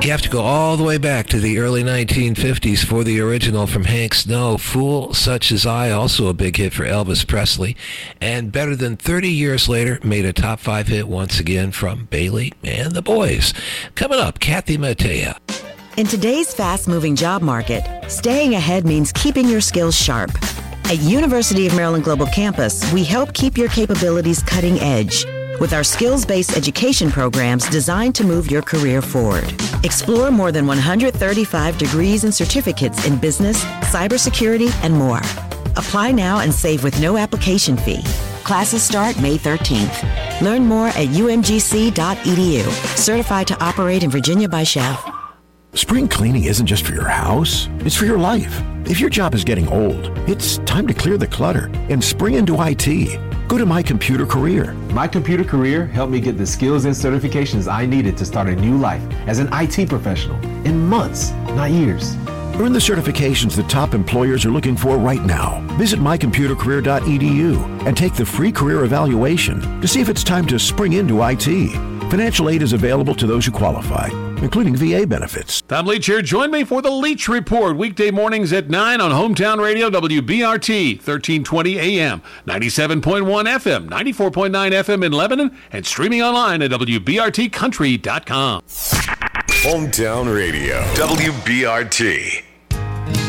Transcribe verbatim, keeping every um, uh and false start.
You have to go all the way back to the early nineteen fifties for the original from Hank Snow. Fool Such As I, also a big hit for Elvis Presley. And better than thirty years later, made a top five hit once again from Bailey and the Boys. Coming up, Kathy Mattea. In today's fast-moving job market, staying ahead means keeping your skills sharp. At University of Maryland Global Campus, we help keep your capabilities cutting edge with our skills-based education programs designed to move your career forward. Explore more than one hundred thirty-five degrees and certificates in business, cybersecurity, and more. Apply now and save with no application fee. Classes start May thirteenth. Learn more at u m g c dot e d u. Certified to operate in Virginia by S C H E F. Spring cleaning isn't just for your house, it's for your life. If your job is getting old, it's time to clear the clutter and spring into I T. Go to My Computer Career. My Computer Career helped me get the skills and certifications I needed to start a new life as an I T professional in months, not years. Earn the certifications the top employers are looking for right now. Visit my computer career dot e d u and take the free career evaluation to see if it's time to spring into I T. Financial aid is available to those who qualify, including V A benefits. Tom Leach here. Join me for the Leach Report, weekday mornings at nine on Hometown Radio, W B R T, thirteen twenty A M, ninety-seven point one F M, ninety-four point nine F M in Lebanon, and streaming online at w b r t country dot com. Hometown Radio, W B R T.